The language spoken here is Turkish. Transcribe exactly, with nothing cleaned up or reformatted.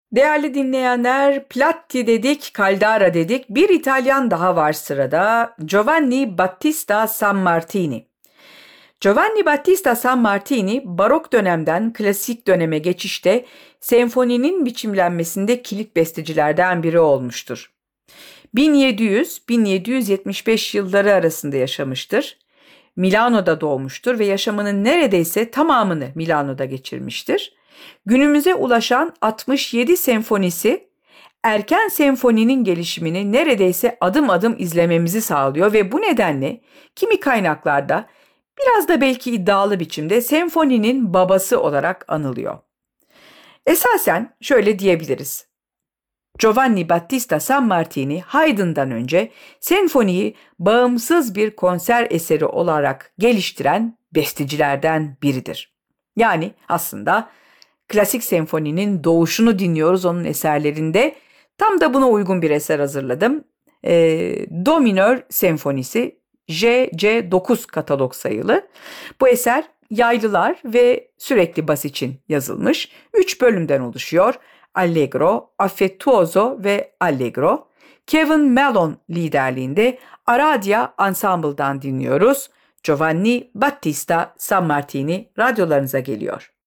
Değerli dinleyenler, Platti dedik, Caldara dedik. Bir İtalyan daha var sırada. Giovanni Battista Sammartini. Giovanni Battista Sammartini, barok dönemden klasik döneme geçişte senfoninin biçimlenmesinde kilit bestecilerden biri olmuştur. bin yedi yüz bin yedi yüz yetmiş beş yılları arasında yaşamıştır. Milano'da doğmuştur ve yaşamının neredeyse tamamını Milano'da geçirmiştir. Günümüze ulaşan altmış yedi senfonisi erken senfoninin gelişimini neredeyse adım adım izlememizi sağlıyor ve bu nedenle kimi kaynaklarda biraz da belki iddialı biçimde senfoninin babası olarak anılıyor. Esasen şöyle diyebiliriz. Giovanni Battista Sammartini Haydn'dan önce senfoniyi bağımsız bir konser eseri olarak geliştiren bestecilerden biridir. Yani aslında klasik senfoninin doğuşunu dinliyoruz onun eserlerinde. Tam da buna uygun bir eser hazırladım. E, Do minör senfonisi J C dokuz katalog sayılı. Bu eser yaylılar ve sürekli bas için yazılmış. Üç bölümden oluşuyor. Allegro, Affettuoso ve Allegro. Kevin Mellon liderliğinde Aradia Ensemble'dan dinliyoruz. Giovanni Battista Sammartini radyolarınıza geliyor.